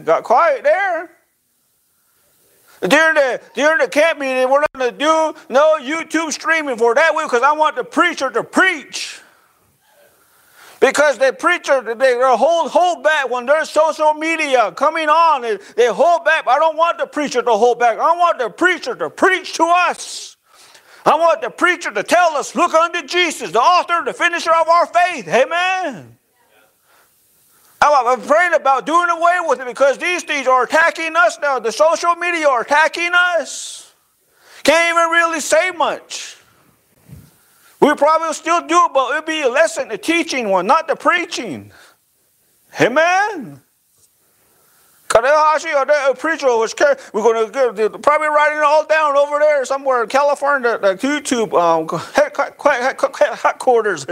Got quiet there. During the camp meeting, we're not going to do no YouTube streaming for that week because I want the preacher to preach. Because the preacher, they hold back when there's social media coming on. They hold back. I don't want the preacher to hold back. I want the preacher to preach to us. I want the preacher to tell us, look unto Jesus, the author, the finisher of our faith. Amen. I'm praying about doing away with it because these things are attacking us now. The social media are attacking us. Can't even really say much. We probably will still do it, but it'll be a lesson, the teaching one, not the preaching. Amen. Because a preacher was we're going to probably writing it all down over there somewhere in California, the YouTube headquarters.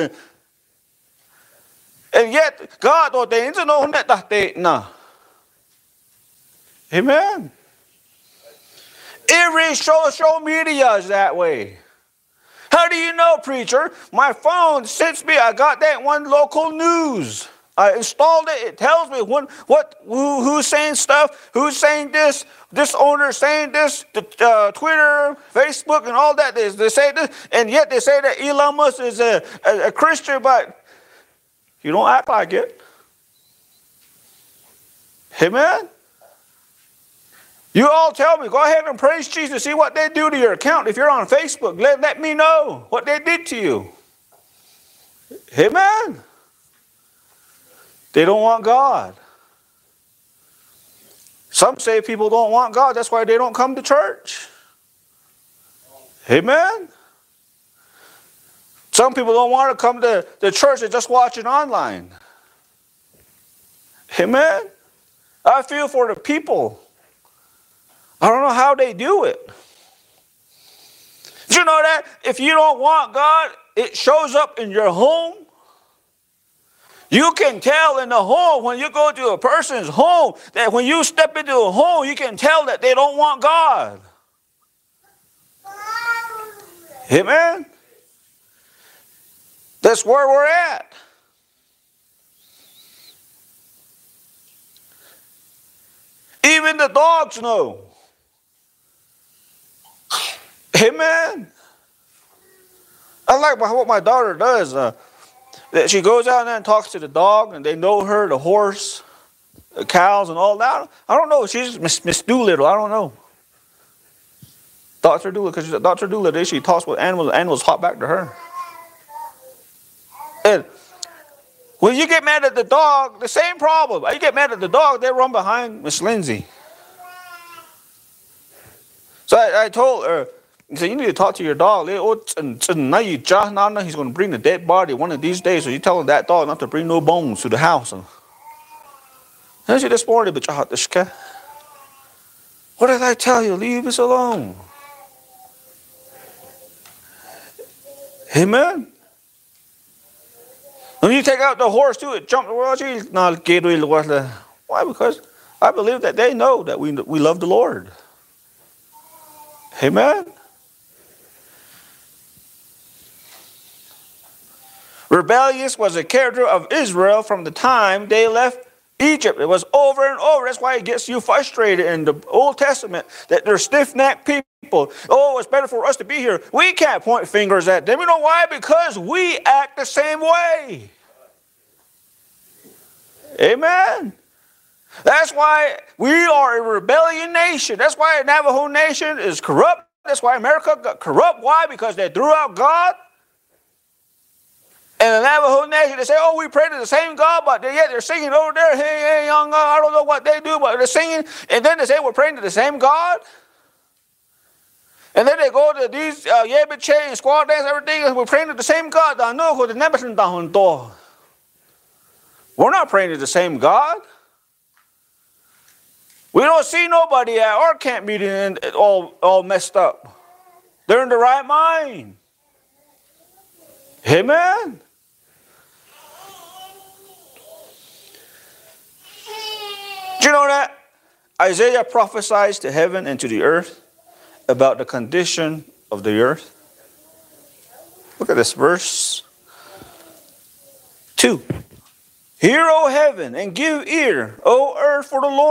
And yet, God ordains and no na. Amen. Every social media is that way. How do you know, preacher? My phone sends me, I got that one local news. I installed it. It tells me who's saying stuff, who's saying this owner saying this, Twitter, Facebook, and all that. They say this, and yet they say that Elon Musk is a Christian, but you don't act like it. Amen? You all tell me, go ahead and praise Jesus. See what they do to your account. If you're on Facebook, let me know what they did to you. Amen? They don't want God. Some say people don't want God. That's why they don't come to church. Amen? Some people don't want to come to the church. They're just watching online. Amen? I feel for the people. I don't know how they do it. Did you know that if you don't want God, it shows up in your home? You can tell in the home, when you go to a person's home, that when you step into a home, you can tell that they don't want God. Amen? That's where we're at. Even the dogs know. Amen. I like what my daughter does. That she goes out there and talks to the dog, and they know her, the horse, the cows, and all that. I don't know. She's Miss Doolittle. I don't know. Dr. Doolittle, because Dr. Doolittle, she talks with animals. Animals hop back to her. And when you get mad at the dog, the same problem. You get mad at the dog, they run behind Miss Lindsay. So I told her, I said, you need to talk to your dog. He's going to bring the dead body one of these days. So you tell that dog not to bring no bones to the house. And I said, this morning, what did I tell you? Leave us alone. Amen. When you take out the horse too, it jumps. Why? Because I believe that they know that we love the Lord. Amen. Rebellious was the character of Israel from the time they left Egypt. It was over and over. That's why it gets you frustrated in the Old Testament that they're stiff-necked people. Oh, it's better for us to be here. We can't point fingers at them. You know why? Because we act the same way. Amen. That's why we are a rebellion nation. That's why the Navajo nation is corrupt. That's why America got corrupt. Why? Because they threw out God. And the Navajo nation, they say, oh, we pray to the same God, but yet they're singing over there, hey, young God, I don't know what they do, but they're singing. And then they say, we're praying to the same God. And then they go to these Yebiche and squad dance, everything, and we're praying to the same God. We're not praying to the same God. We don't see nobody at our camp meeting all messed up. They're in the right mind. Amen. Do you know that Isaiah prophesies to heaven and to the earth about the condition of the earth? Look at this verse 2. Hear, O heaven, and give ear, O earth, for the Lord